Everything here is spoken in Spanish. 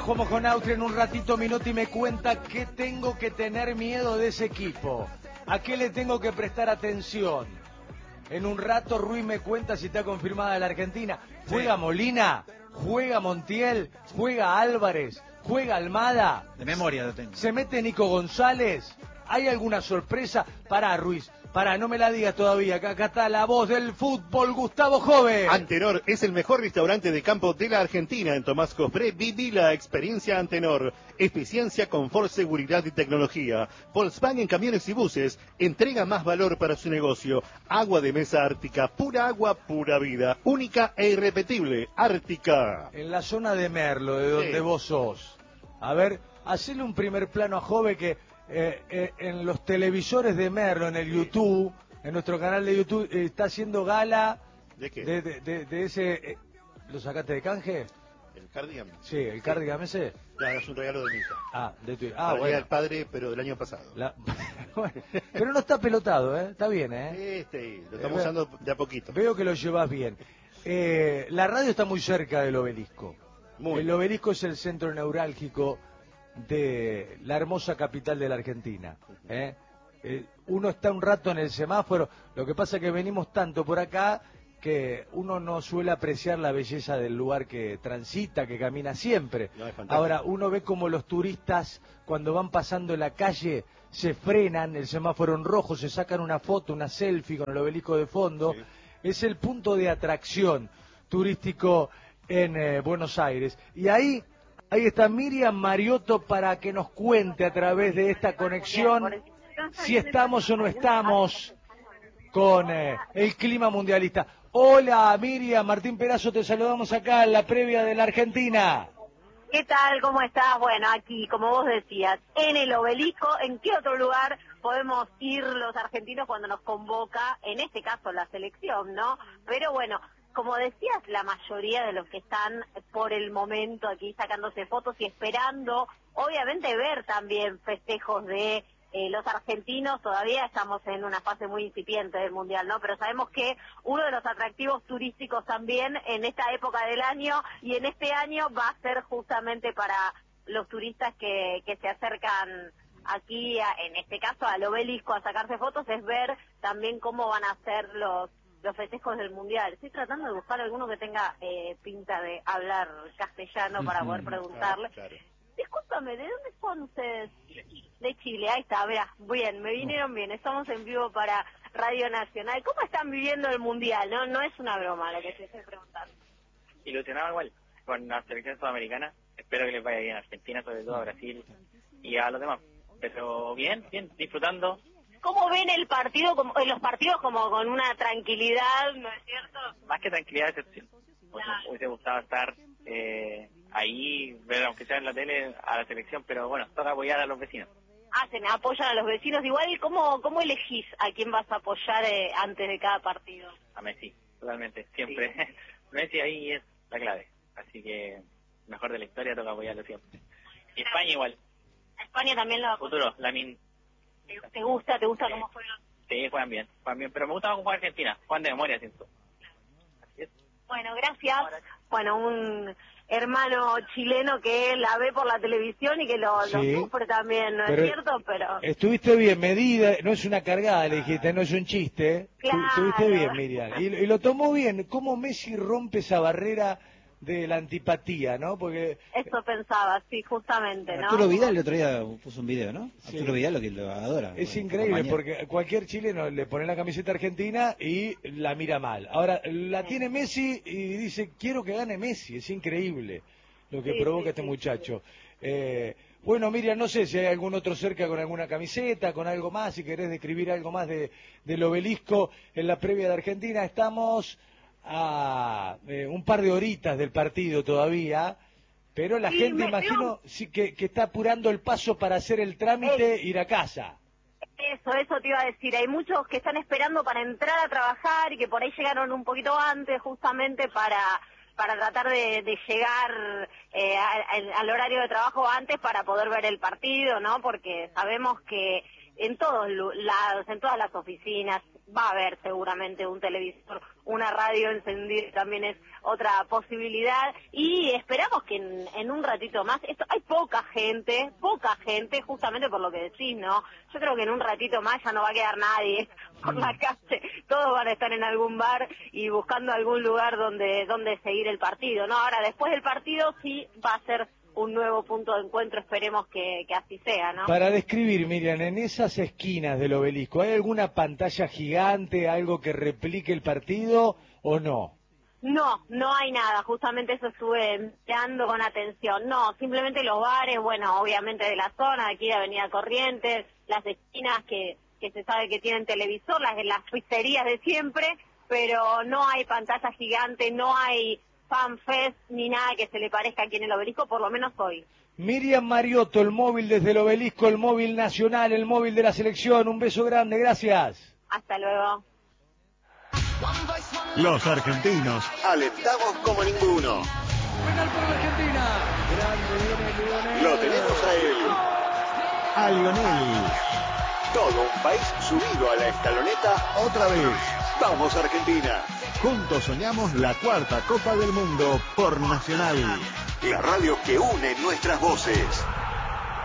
jugamos con Austria en un ratito. Minotti me cuenta que tengo que tener miedo de ese equipo. ¿A qué le tengo que prestar atención? En un rato Ruiz me cuenta si está confirmada la Argentina. ¿Juega Molina? ¿Juega Montiel? ¿Juega Álvarez? ¿Juega Almada? De memoria lo tengo. ¿Se mete Nico González? ¿Hay alguna sorpresa? Pará, Ruiz. Pará, no me la digas todavía, que acá está la voz del fútbol, Gustavo Jove. Antenor es el mejor restaurante de campo de la Argentina. En Tomás Cospré viví la experiencia Antenor. Eficiencia, confort, seguridad y tecnología. Volkswagen Camiones y Buses. Entrega más valor para su negocio. Agua de mesa Ártica. Pura agua, pura vida. Única e irrepetible. Ártica. En la zona de Merlo, de donde vos sos. A ver, hacele un primer plano a Jove que... en los televisores de Merlo, en el YouTube, en nuestro canal de YouTube, está haciendo gala. ¿De qué? De ese... ¿Lo sacaste de canje? ¿El cardigan? Sí, el cardigan ese. Claro, es un regalo de mi hija. Ah, de tu Para bueno. el padre, pero del año pasado. Bueno, pero no está pelotado, ¿eh? Está bien, Lo estamos usando de a poquito. Veo que lo llevas bien. La radio está muy cerca del obelisco. El obelisco es el centro neurálgico de la hermosa capital de la Argentina. Uno está un rato en el semáforo, lo que pasa es que venimos tanto por acá que uno no suele apreciar la belleza del lugar que transita, que camina siempre. Ahora, uno ve como los turistas cuando van pasando la calle se frenan, el semáforo en rojo, se sacan una foto, una selfie con el obelisco de fondo. Sí. Es el punto de atracción turístico en Buenos Aires. Y ahí está Miriam Mariotto para que nos cuente a través de esta conexión si estamos o no estamos con el clima mundialista. Hola Miriam, Martín Perazo, te saludamos acá en la previa de la Argentina. ¿Qué tal? ¿Cómo estás? Bueno, aquí, como vos decías, en el obelisco. ¿En qué otro lugar podemos ir los argentinos cuando nos convoca, en este caso, la selección, ¿no? Pero bueno, como decías, la mayoría de los que están por el momento aquí sacándose fotos y esperando, obviamente, ver también festejos de los argentinos. Todavía estamos en una fase muy incipiente del Mundial, ¿no? Pero sabemos que uno de los atractivos turísticos también en esta época del año y en este año va a ser justamente para los turistas que se acercan aquí, en este caso al obelisco, a sacarse fotos, es ver también cómo van a ser los festejos del Mundial. Estoy tratando de buscar alguno que tenga pinta de hablar castellano para poder preguntarle. Claro. Discúlpame, ¿de dónde son ustedes? De Chile, ahí está, verá, bien, me vinieron bien, estamos en vivo para Radio Nacional. ¿Cómo están viviendo el Mundial? No es una broma lo que te estoy preguntando. Ilusionado igual con la selección sudamericana, espero que les vaya bien a Argentina, sobre todo a Brasil y a los demás, pero bien, disfrutando. ¿Cómo ven el partido, los partidos como con una tranquilidad, no es cierto? Más que tranquilidad, excepción. Claro. Hubiese gustado estar ahí, ver aunque sea en la tele a la selección, pero bueno, toca apoyar a los vecinos. Apoyan a los vecinos. Igual, ¿cómo elegís a quién vas a apoyar antes de cada partido? A Messi, totalmente, siempre. Sí. Messi ahí es la clave, así que mejor de la historia toca apoyarlo siempre. Y España igual. España también lo futuro, Lamine. ¿Te gusta cómo juegan? Sí, juegan bien, pero me gusta cómo juega Argentina, juegan de memoria, siento. Así es. Bueno, gracias. Bueno, un hermano chileno que la ve por la televisión y que lo sufre también, ¿no es cierto? Pero estuviste bien medida, no es una cargada, le dijiste, no es un chiste. Claro. Estuviste bien, Miriam. Y lo tomó bien. ¿Cómo Messi rompe esa barrera de la antipatía, no? Porque eso pensaba, sí, justamente, ¿no? Arturo Vidal el otro día puso un video, ¿no? Sí. Arturo Vidal lo que lo adora. Es increíble porque cualquier chileno le pone la camiseta argentina y la mira mal. Ahora, la tiene Messi y dice, quiero que gane Messi. Es increíble lo que provoca este muchacho. Bueno, Miriam, no sé si hay algún otro cerca con alguna camiseta, con algo más, si querés describir algo más del obelisco en la previa de Argentina. Estamos a un par de horitas del partido todavía, pero la gente, imagino, sí que está apurando el paso para hacer el trámite, ir a casa. Eso te iba a decir, hay muchos que están esperando para entrar a trabajar y que por ahí llegaron un poquito antes justamente para tratar de llegar al horario de trabajo antes para poder ver el partido, ¿no? Porque sabemos que en todos lados, en todas las oficinas, va a haber seguramente un televisor, una radio encendida también es otra posibilidad, y esperamos que en un ratito más, hay poca gente, justamente por lo que decís, ¿no? Yo creo que en un ratito más ya no va a quedar nadie por la calle, todos van a estar en algún bar y buscando algún lugar donde seguir el partido, ¿no? Ahora, después del partido sí va a ser un nuevo punto de encuentro, esperemos que así sea, ¿no? Para describir, Miriam, en esas esquinas del Obelisco, ¿hay alguna pantalla gigante, algo que replique el partido o no? No hay nada, justamente eso estuve mirando con atención. No, simplemente los bares, bueno, obviamente de la zona, de aquí de Avenida Corrientes, las esquinas que se sabe que tienen televisor, las pizzerías de siempre, pero no hay pantalla gigante, no hay fanfest ni nada que se le parezca aquí en el Obelisco, por lo menos hoy. Miriam Mariotto, el móvil desde el Obelisco, el móvil nacional, el móvil de la selección. Un beso grande, gracias. Hasta luego. Los argentinos Alentamos como ninguno. Penal por la Argentina. Grande, Lionel. Lo tenemos a él. a Lionel. Todo un país subido a la escaloneta otra vez. ¡Vamos, Argentina! Juntos soñamos la 4ª Copa del Mundo por Nacional. La radio que une nuestras voces.